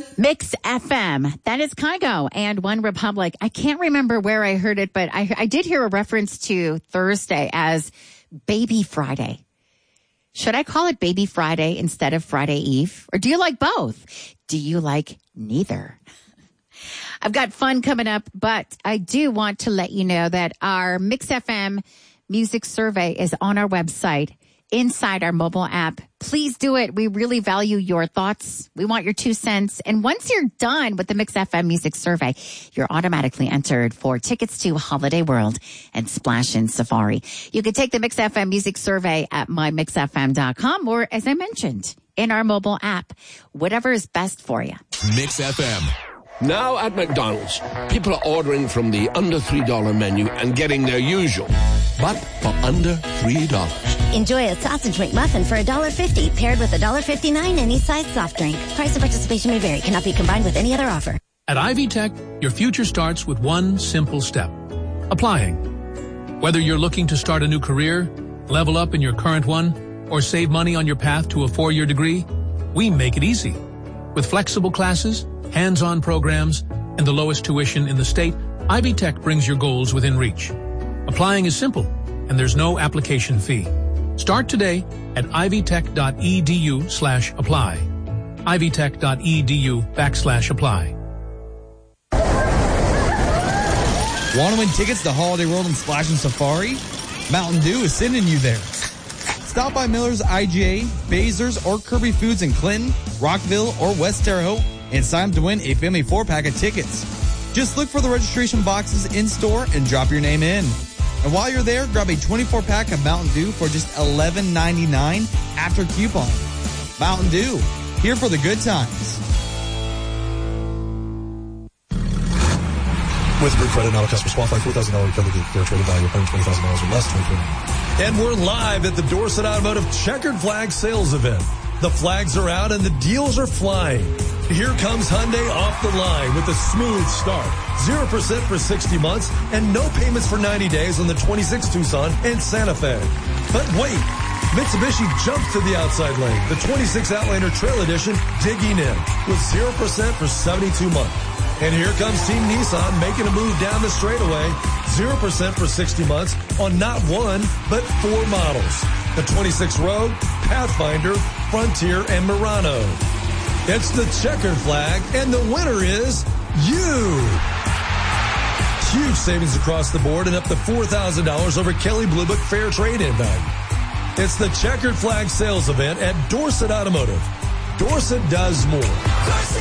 Mix FM. That is Kygo and One Republic. I can't remember where I heard it, but I did hear a reference to Thursday as Baby Friday. Should I call it Baby Friday instead of Friday Eve? Or do you like both? Do you like neither? I've got fun coming up, but I do want to let you know that our Mix FM music survey is on our website inside our mobile app. Please do it. We really value your thoughts. We want your 2 cents. And once you're done with the Mix FM music survey, you're automatically entered for tickets to Holiday World and Splash in Safari. You can take the Mix FM music survey at mymixfm.com or, as I mentioned, in our mobile app. Whatever is best for you. Mix FM. Now at McDonald's, people are ordering from the under $3 menu and getting their usual, but for under $3. Enjoy a sausage McMuffin for $1.50, paired with $1.59 any size soft drink. Price of participation may vary. Cannot be combined with any other offer. At Ivy Tech, your future starts with one simple step: applying. Whether you're looking to start a new career, level up in your current one, or save money on your path to a 4-year degree, we make it easy. With flexible classes, hands-on programs, and the lowest tuition in the state, Ivy Tech brings your goals within reach. Applying is simple, and there's no application fee. Start today at ivytech.edu/apply. ivytech.edu/apply. Want to win tickets to Holiday World and Splash and Safari? Mountain Dew is sending you there. Stop by Miller's IGA, Bazers, or Kirby Foods in Clinton, Rockville, or West Terre Haute and sign up to win a family 4-pack of tickets. Just look for the registration boxes in-store and drop your name in. And while you're there, grab a 24-pack of Mountain Dew for just $11.99 after coupon. Mountain Dew, here for the good times. With Group Credit, not a customer's qualified. $4,000 recovery fair trading value of $120,000 or less. And we're live at the Dorset Automotive Checkered Flag Sales Event. The flags are out and the deals are flying. Here comes Hyundai off the line with a smooth start. 0% for 60 months and no payments for 90 days on the 26 Tucson and Santa Fe. But wait, Mitsubishi jumps to the outside lane. The 26 Outlander Trail Edition digging in with 0% for 72 months. And here comes Team Nissan making a move down the straightaway. 0% for 60 months on not one, but 4 models. The 26 Rogue, Pathfinder, Frontier, and Murano. It's the checkered flag, and the winner is you. Huge savings across the board and up to $4,000 over Kelley Blue Book fair trade-in value. It's the Checkered Flag Sales Event at Dorset Automotive. Dorset does more.